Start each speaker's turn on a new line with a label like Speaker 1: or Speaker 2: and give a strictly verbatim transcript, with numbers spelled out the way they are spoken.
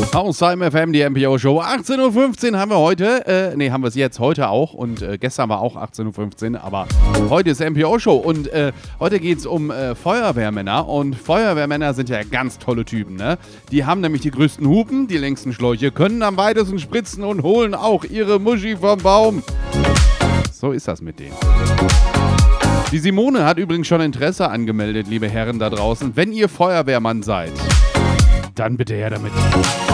Speaker 1: Aus Heim F M, die M P O Show. achtzehn Uhr fünfzehn haben wir heute, äh, nee, haben wir es jetzt, heute auch und äh, gestern war auch achtzehn Uhr fünfzehn, aber heute ist M P O Show und äh, heute geht es um äh, Feuerwehrmänner und Feuerwehrmänner sind ja ganz tolle Typen, ne? Die haben nämlich die größten Hupen, die längsten Schläuche, können am weitesten spritzen und holen auch ihre Muschi vom Baum. So ist das mit denen. Die Simone hat übrigens schon Interesse angemeldet, liebe Herren da draußen. Wenn ihr Feuerwehrmann seid, dann bitte her damit.